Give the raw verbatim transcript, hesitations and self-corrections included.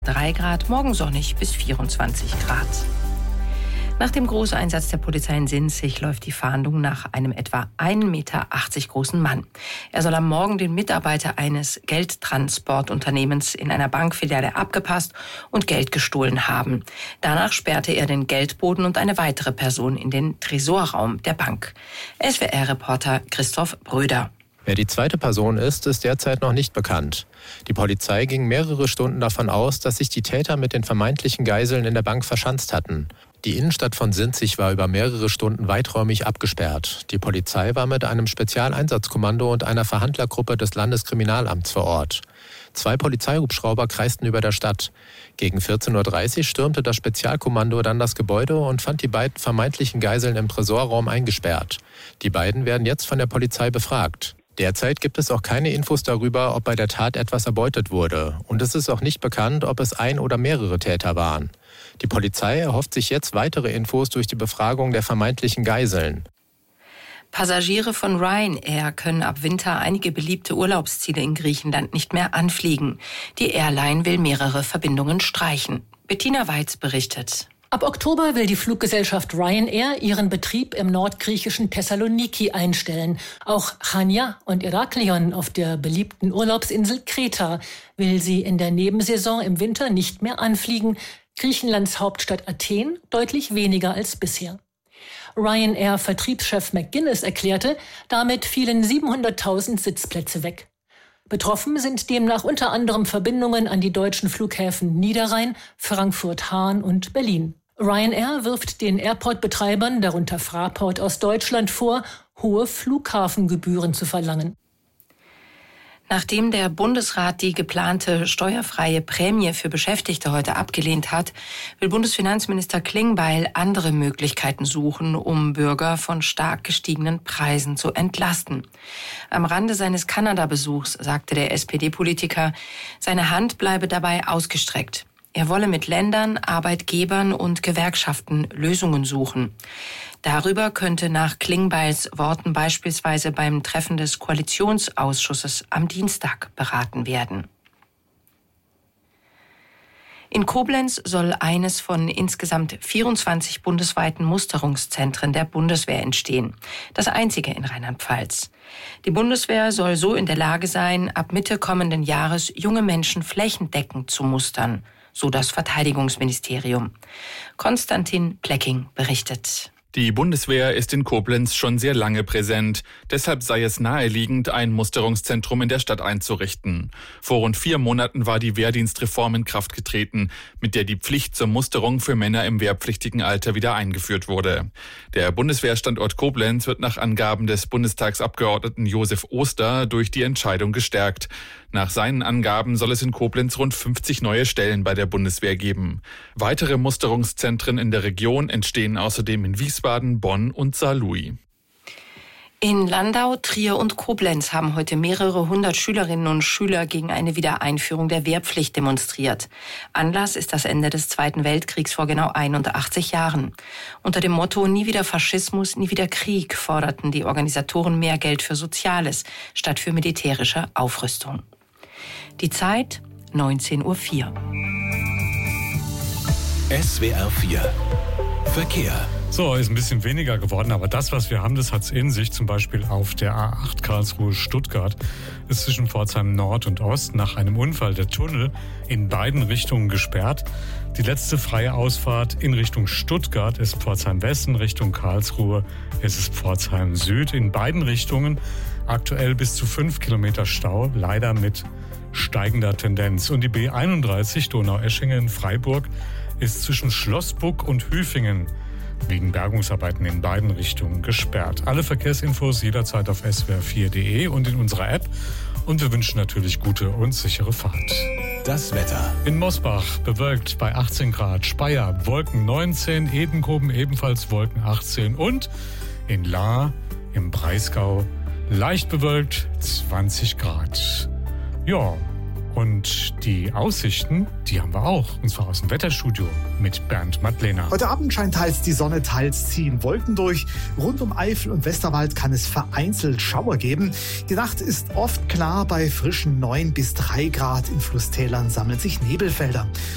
drei Grad, morgen sonnig bis vierundzwanzig Grad. Nach dem Großeinsatz der Polizei in Sinzig läuft die Fahndung nach einem etwa ein Meter achtzig großen Mann. Er soll am Morgen den Mitarbeiter eines Geldtransportunternehmens in einer Bankfiliale abgepasst und Geld gestohlen haben. Danach sperrte er den Geldboden und eine weitere Person in den Tresorraum der Bank. S W R-Reporter Christoph Bröder. Wer die zweite Person ist, ist derzeit noch nicht bekannt. Die Polizei ging mehrere Stunden davon aus, dass sich die Täter mit den vermeintlichen Geiseln in der Bank verschanzt hatten. Die Innenstadt von Sinzig war über mehrere Stunden weiträumig abgesperrt. Die Polizei war mit einem Spezialeinsatzkommando und einer Verhandlergruppe des Landeskriminalamts vor Ort. Zwei Polizeihubschrauber kreisten über der Stadt. Gegen vierzehn Uhr dreißig stürmte das Spezialkommando dann das Gebäude und fand die beiden vermeintlichen Geiseln im Tresorraum eingesperrt. Die beiden werden jetzt von der Polizei befragt. Derzeit gibt es auch keine Infos darüber, ob bei der Tat etwas erbeutet wurde. Und es ist auch nicht bekannt, ob es ein oder mehrere Täter waren. Die Polizei erhofft sich jetzt weitere Infos durch die Befragung der vermeintlichen Geiseln. Passagiere von Ryanair können ab Winter einige beliebte Urlaubsziele in Griechenland nicht mehr anfliegen. Die Airline will mehrere Verbindungen streichen. Bettina Weiz berichtet. Ab Oktober will die Fluggesellschaft Ryanair ihren Betrieb im nordgriechischen Thessaloniki einstellen. Auch Chania und Heraklion auf der beliebten Urlaubsinsel Kreta will sie in der Nebensaison im Winter nicht mehr anfliegen. Griechenlands Hauptstadt Athen deutlich weniger als bisher. Ryanair-Vertriebschef McGuinness erklärte, damit fielen siebenhunderttausend Sitzplätze weg. Betroffen sind demnach unter anderem Verbindungen an die deutschen Flughäfen Niederrhein, Frankfurt-Hahn und Berlin. Ryanair wirft den Airport-Betreibern, darunter Fraport aus Deutschland, vor, hohe Flughafengebühren zu verlangen. Nachdem der Bundesrat die geplante steuerfreie Prämie für Beschäftigte heute abgelehnt hat, will Bundesfinanzminister Klingbeil andere Möglichkeiten suchen, um Bürger von stark gestiegenen Preisen zu entlasten. Am Rande seines Kanada-Besuchs sagte der S P D-Politiker, seine Hand bleibe dabei ausgestreckt. Er wolle mit Ländern, Arbeitgebern und Gewerkschaften Lösungen suchen. Darüber könnte nach Klingbeils Worten beispielsweise beim Treffen des Koalitionsausschusses am Dienstag beraten werden. In Koblenz soll eines von insgesamt vierundzwanzig bundesweiten Musterungszentren der Bundeswehr entstehen. Das einzige in Rheinland-Pfalz. Die Bundeswehr soll so in der Lage sein, ab Mitte kommenden Jahres junge Menschen flächendeckend zu mustern, so das Verteidigungsministerium. Konstantin Plecking berichtet. Die Bundeswehr ist in Koblenz schon sehr lange präsent. Deshalb sei es naheliegend, ein Musterungszentrum in der Stadt einzurichten. Vor rund vier Monaten war die Wehrdienstreform in Kraft getreten, mit der die Pflicht zur Musterung für Männer im wehrpflichtigen Alter wieder eingeführt wurde. Der Bundeswehrstandort Koblenz wird nach Angaben des Bundestagsabgeordneten Josef Oster durch die Entscheidung gestärkt. Nach seinen Angaben soll es in Koblenz rund fünfzig neue Stellen bei der Bundeswehr geben. Weitere Musterungszentren in der Region entstehen außerdem in Wiesbaden, Bonn und Saarlouis. In Landau, Trier und Koblenz haben heute mehrere hundert Schülerinnen und Schüler gegen eine Wiedereinführung der Wehrpflicht demonstriert. Anlass ist das Ende des Zweiten Weltkriegs vor genau einundachtzig Jahren. Unter dem Motto "Nie wieder Faschismus, nie wieder Krieg" forderten die Organisatoren mehr Geld für Soziales statt für militärische Aufrüstung. Die Zeit neunzehn Uhr vier. S W R vier Verkehr. So, ist ein bisschen weniger geworden, aber das, was wir haben, das hat's in sich. Zum Beispiel auf der A acht Karlsruhe-Stuttgart ist zwischen Pforzheim Nord und Ost nach einem Unfall der Tunnel in beiden Richtungen gesperrt. Die letzte freie Ausfahrt in Richtung Stuttgart ist Pforzheim West, in Richtung Karlsruhe ist es Pforzheim Süd. In beiden Richtungen aktuell bis zu fünf Kilometer Stau, leider mit steigender Tendenz. Und die B einunddreißig Donaueschingen in Freiburg ist zwischen Schlossbuck und Hüfingen wegen Bergungsarbeiten in beiden Richtungen gesperrt. Alle Verkehrsinfos jederzeit auf s w r vier punkt d e und in unserer App. Und wir wünschen natürlich gute und sichere Fahrt. Das Wetter. In Mosbach bewölkt bei achtzehn Grad, Speyer Wolken neunzehn, Edenkoben ebenfalls Wolken achtzehn und in Lahr im Breisgau leicht bewölkt zwanzig Grad. Ja, und die Aussichten, die haben wir auch, und zwar aus dem Wetterstudio mit Bernd Madlener. Heute Abend scheint teils die Sonne, teils ziehen Wolken durch. Rund um Eifel und Westerwald kann es vereinzelt Schauer geben. Die Nacht ist oft klar, bei frischen neun bis drei Grad. In Flusstälern sammeln sich Nebelfelder.